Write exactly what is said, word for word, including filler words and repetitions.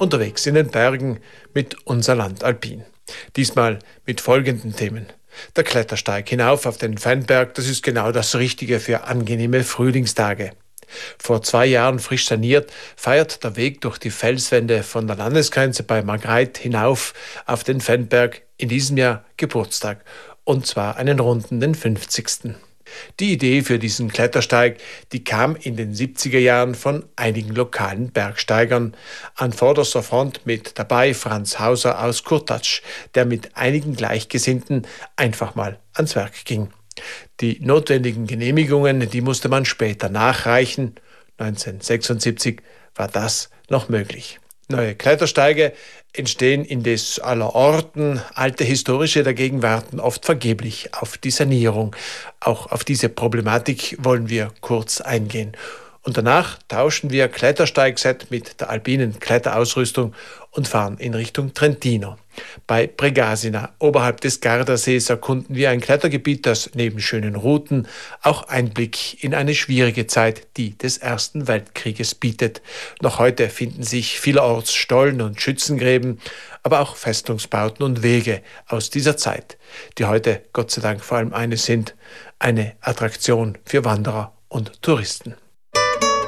unterwegs in den Bergen mit Unser Land Alpin. Diesmal mit folgenden Themen. Der Klettersteig hinauf auf den Fennberg, das ist genau das Richtige für angenehme Frühlingstage. Vor zwei Jahren frisch saniert, feiert der Weg durch die Felswände von der Landesgrenze bei Margreith hinauf auf den Fennberg in diesem Jahr Geburtstag. Und zwar einen runden, den fünfzigsten. Die Idee für diesen Klettersteig, die kam in den siebziger Jahren von einigen lokalen Bergsteigern. An vorderster Front mit dabei Franz Hauser aus Kurtatsch, der mit einigen Gleichgesinnten einfach mal ans Werk ging. Die notwendigen Genehmigungen, die musste man später nachreichen. neunzehnhundertsechsundsiebzig war das noch möglich. Neue Klettersteige entstehen indes aller Orten. Alte historische dagegen warten oft vergeblich auf die Sanierung. Auch auf diese Problematik wollen wir kurz eingehen. Und danach tauschen wir Klettersteigset mit der alpinen Kletterausrüstung und fahren in Richtung Trentino. Bei Pregasina, oberhalb des Gardasees, erkunden wir ein Klettergebiet, das neben schönen Routen auch Einblick in eine schwierige Zeit, die des Ersten Weltkrieges, bietet. Noch heute finden sich vielerorts Stollen und Schützengräben, aber auch Festungsbauten und Wege aus dieser Zeit, die heute Gott sei Dank vor allem eines sind: eine Attraktion für Wanderer und Touristen.